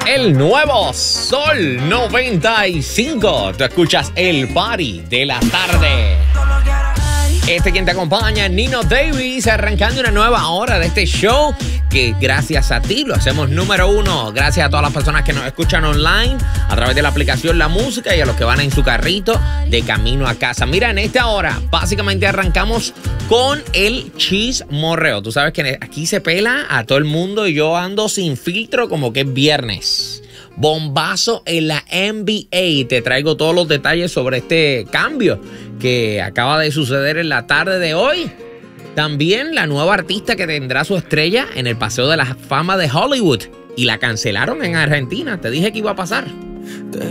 El nuevo Sol 95. Tú escuchas el party de la tarde. Quien te acompaña, Nino Davis, arrancando una nueva hora de este show que gracias a ti lo hacemos número uno. Gracias a todas las personas que nos escuchan online a través de la aplicación La Música y a los que van en su carrito de camino a casa. Mira, en esta hora básicamente arrancamos con el chismorreo. Tú sabes que aquí se pela a todo el mundo y yo ando sin filtro como que es viernes. Bombazo en la NBA. Te traigo todos los detalles sobre este cambio que acaba de suceder en la tarde de hoy. También la nueva artista que tendrá su estrella en el Paseo de la Fama de Hollywood. Y la cancelaron en Argentina. Te dije que iba a pasar. Te